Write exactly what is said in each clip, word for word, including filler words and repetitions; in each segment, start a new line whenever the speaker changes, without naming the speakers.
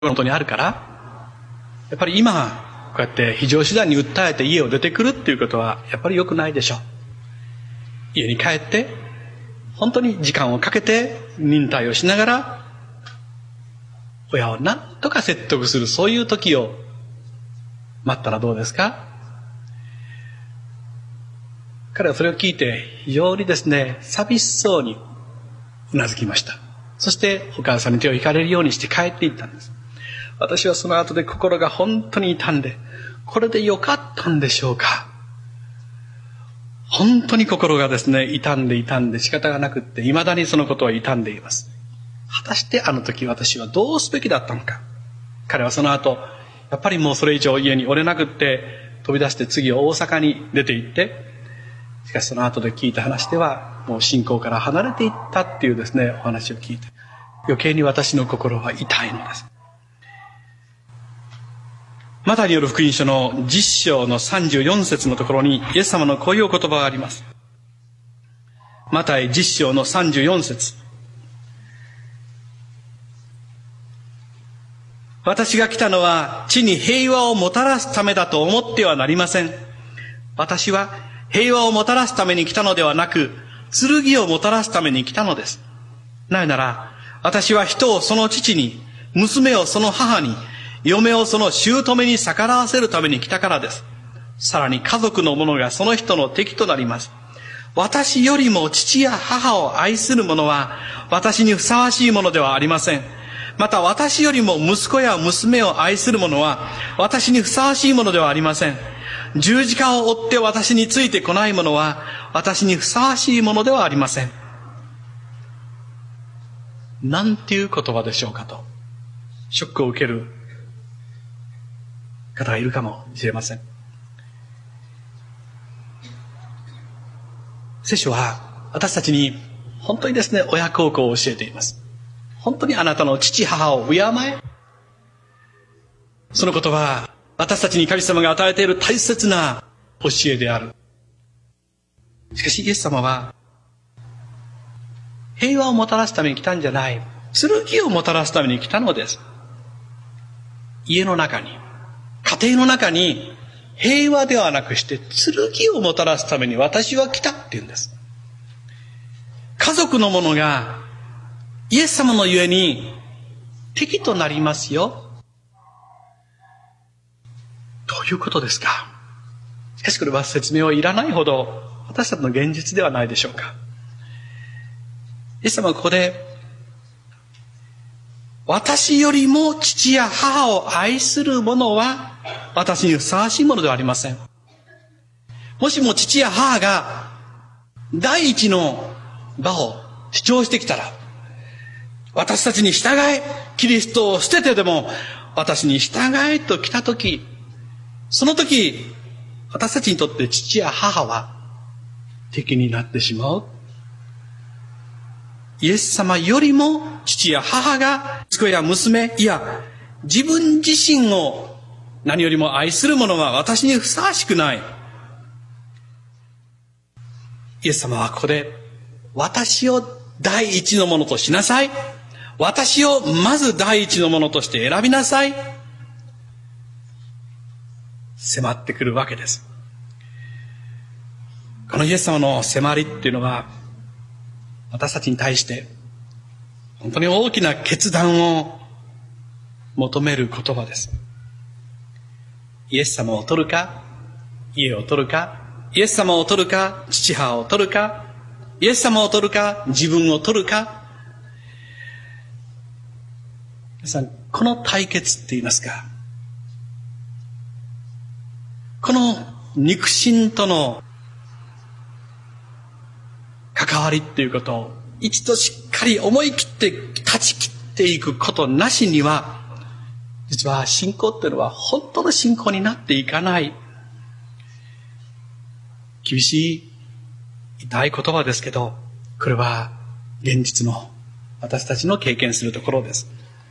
本当にあるから、やっぱり今こうやって非常手段に訴えて家を出てくるっていうことはやっぱり良くないでしょう。家に帰って本当に時間をかけて忍耐をしながら親を何とか説得する、そういう時を待ったらどうですか。彼はそれを聞いて非常にですね、寂しそうにうなずきました。そしてお母さんに手を引かれるようにして帰っていったんです。私はその後で心が本当に痛んで、これでよかったんでしょうか。本当に心がですね、痛んで痛んで仕方がなくって、未だにそのことを痛んでいます。果たしてあの時私はどうすべきだったのか。彼はその後、やっぱりもうそれ以上家におれなくって飛び出して次大阪に出て行って、しかしその後で聞いた話ではもう信仰から離れていったっていうですね、お話を聞いて、余計に私の心は痛いのです。マタイによる福音書のじゅっ章のさんじゅうよん節のところにイエス様のこういうお言葉があります。マタイじゅっ章のさんじゅうよん節。私が来たのは地に平和をもたらすためだと思ってはなりません。私は平和をもたらすために来たのではなく、剣をもたらすために来たのです。なぜなら、私は人をその父に、娘をその母に、嫁をその姑に逆らわせるために来たからです。さらに家族の者がその人の敵となります。私よりも父や母を愛する者は私にふさわしいものではありません。また私よりも息子や娘を愛する者は私にふさわしいものではありません。十字架を追って私についてこない者は私にふさわしいものではありません。なんていう言葉でしょうかと、ショックを受ける方がいるかもしれません。聖書は私たちに本当にですね、親孝行を教えています。本当にあなたの父母を敬え。そのことは私たちに神様が与えている大切な教えである。しかしイエス様は平和をもたらすために来たんじゃない、剣をもたらすために来たのです。家の中に、家庭の中に平和ではなくして剣をもたらすために私は来たって言うんです。家族の者がイエス様のゆえに敵となりますよ。どういうことですか。しかしこれは説明はいらないほど私たちの現実ではないでしょうか。イエス様はここで、私よりも父や母を愛する者は私にふさわしいものではありません。もしも父や母が第一の場を主張してきたら、私たちに従え、キリストを捨ててでも私に従えと来たとき、その時私たちにとって父や母は敵になってしまう。イエス様よりも父や母が息子や娘、いや自分自身を何よりも愛する者は私にふさわしくない。イエス様はここで、私を第一のものとしなさい。私をまず第一のものとして選びなさい。迫ってくるわけです。このイエス様の迫りっていうのは、私たちに対して本当に大きな決断を求める言葉です。イエス様を取るか、家を取るか、イエス様を取るか、父母を取るか、イエス様を取るか、自分を取るか。皆さん、この対決って言いますか、この肉親との関わりっていうことを一度しっかり思い切って断ち切っていくことなしには、実は信仰っていうのは本当の信仰になっていかない。厳しい痛い言葉ですけど、これは現実の私たちの経験するところです。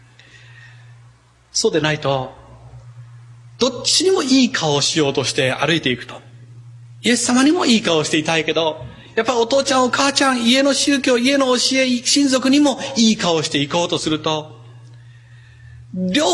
そうでないと、どっちにもいい顔をしようとして歩いていくと、イエス様にもいい顔をしていたいけど、やっぱりお父ちゃんお母ちゃん、家の宗教、家の教え、親族にもいい顔をしていこうとすると、両